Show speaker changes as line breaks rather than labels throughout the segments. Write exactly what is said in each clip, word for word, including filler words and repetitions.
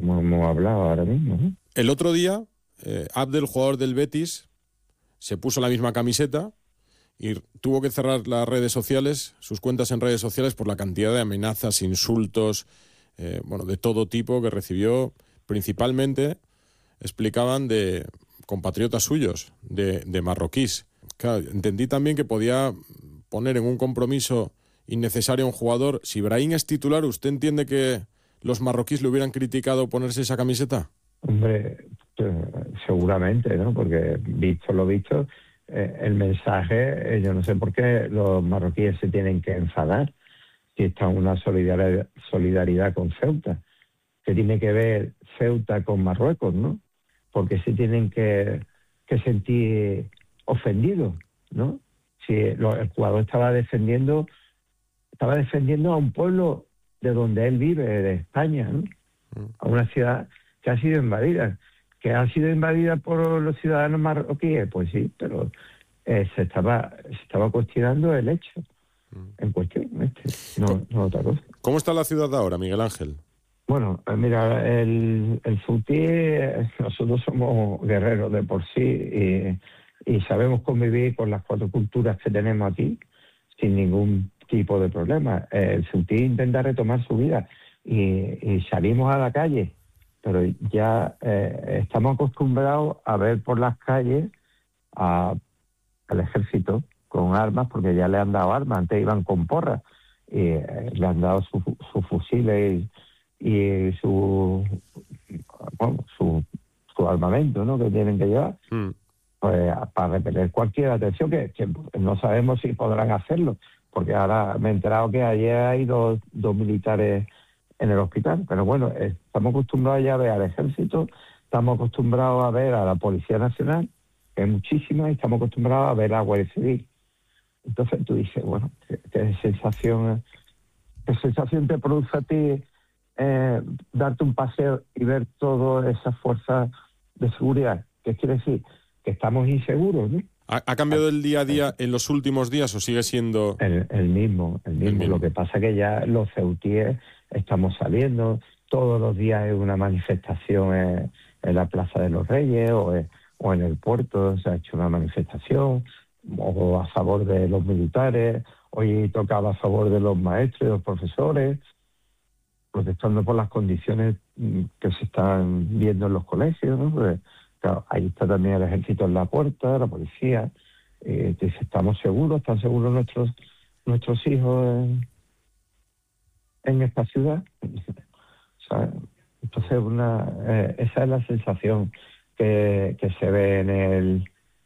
como hemos hablado ahora mismo, ¿no?
El otro día, eh, Abdel, jugador del Betis, se puso la misma camiseta y tuvo que cerrar las redes sociales, sus cuentas en redes sociales, por la cantidad de amenazas, insultos, eh, bueno, de todo tipo que recibió, principalmente, explicaban, de compatriotas suyos, de, de marroquíes. Claro, entendí también que podía poner en un compromiso innecesario a un jugador. Si Brahim es titular, ¿usted entiende que los marroquíes le hubieran criticado ponerse esa camiseta?
Hombre, seguramente, ¿no? Porque visto lo visto, eh, el mensaje, eh, yo no sé por qué los marroquíes se tienen que enfadar si está una solidaridad, solidaridad con Ceuta. ¿Qué tiene que ver Ceuta con Marruecos, no? Porque se tienen que, que sentir ofendidos, ¿no? Si lo, el jugador estaba defendiendo, estaba defendiendo a un pueblo de donde él vive, de España, ¿no? A una ciudad que ha sido invadida. ¿Que ha sido invadida por los ciudadanos marroquíes? Pues sí, pero eh, se estaba se estaba cuestionando el hecho en cuestión, este, no, no otra cosa.
¿Cómo está la ciudad ahora, Miguel Ángel?
Bueno, mira, el, el Ceutí, nosotros somos guerreros de por sí y, y sabemos convivir con las cuatro culturas que tenemos aquí sin ningún tipo de problema. El Ceutí intenta retomar su vida y, y salimos a la calle, pero ya eh, estamos acostumbrados a ver por las calles a, al ejército con armas, porque ya le han dado armas. Antes iban con porras y eh, le han dado sus su fusiles y y su bueno, su, su armamento, ¿no?, que tienen que llevar, mm. pues para repeler cualquier atención, que, que no sabemos si podrán hacerlo, porque ahora me he enterado que ayer hay dos, dos militares en el hospital, pero bueno, estamos acostumbrados ya a ver al ejército, estamos acostumbrados a ver a la Policía Nacional, que hay muchísimas, y estamos acostumbrados a ver a la Guardia Civil. Entonces tú dices, bueno, ¿qué, qué sensación qué sensación te produce a ti Eh, darte un paseo y ver todas esas fuerzas de seguridad? ¿Qué quiere decir? Que estamos inseguros, ¿no?
¿Ha, ha cambiado el día a día en los últimos días o sigue siendo...?
El, el, mismo, el mismo, el mismo. Lo que pasa es que ya los ceutíes estamos saliendo, todos los días hay una manifestación en, en la Plaza de los Reyes o en, o en el puerto, se ha hecho una manifestación, o a favor de los militares, hoy tocaba a favor de los maestros y los profesores, protestando por las condiciones que se están viendo en los colegios, ¿no? Pues, claro, ahí está también el ejército en la puerta, la policía. Eh, dice, estamos seguros, están seguros nuestros nuestros hijos en, en esta ciudad. O sea, entonces una eh, esa es la sensación que, que se ve en el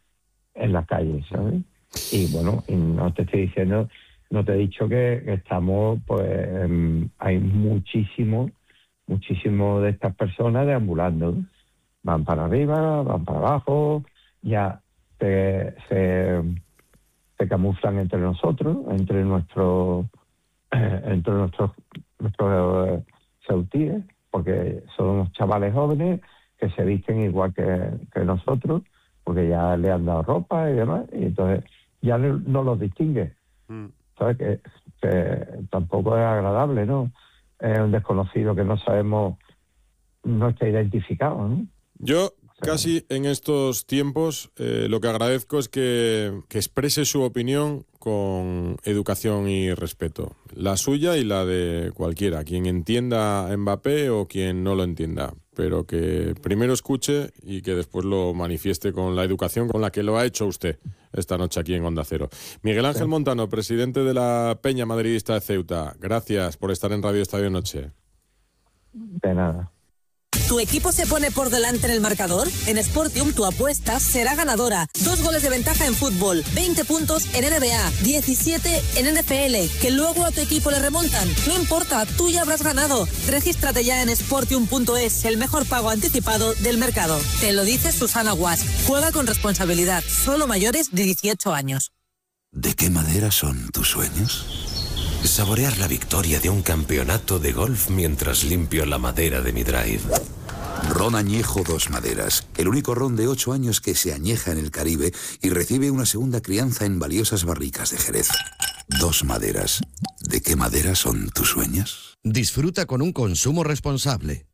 en la calle, ¿sabes? Y bueno, y no te estoy diciendo. No te he dicho que, que estamos, pues, eh, hay muchísimo, muchísimo de estas personas deambulando. Van para arriba, van para abajo, ya se, se, se camuflan entre nosotros, entre nuestros, eh, entre nuestros, nuestros eh, ceutíes, porque son unos chavales jóvenes que se visten igual que, que nosotros, porque ya le han dado ropa y demás, y entonces ya no, no los distingue. Mm. ¿Sabes? Que, que tampoco es agradable, ¿no? Es un desconocido que no sabemos, no está identificado, ¿no?
Yo casi en estos tiempos eh, lo que agradezco es que, que exprese su opinión con educación y respeto. La suya y la de cualquiera, quien entienda a Mbappé o quien no lo entienda. Pero que primero escuche y que después lo manifieste con la educación con la que lo ha hecho usted esta noche aquí en Onda Cero. Miguel Ángel Montano, presidente de la Peña Madridista de Ceuta. Gracias por estar en Radio Estadio Noche.
De nada.
¿Tu equipo se pone por delante en el marcador? En Sportium tu apuesta será ganadora. Dos goles de ventaja en fútbol, veinte puntos en N B A, diecisiete en N F L, que luego a tu equipo le remontan. No importa, tú ya habrás ganado. Regístrate ya en sportium punto es, el mejor pago anticipado del mercado. Te lo dice Susana Guas. Juega con responsabilidad, solo mayores de dieciocho años.
¿De qué madera son tus sueños? Saborear la victoria de un campeonato de golf mientras limpio la madera de mi drive. Ron Añejo Dos Maderas, el único ron de ocho años que se añeja en el Caribe y recibe una segunda crianza en valiosas barricas de Jerez. Dos Maderas. ¿De qué madera son tus sueños?
Disfruta con un consumo responsable.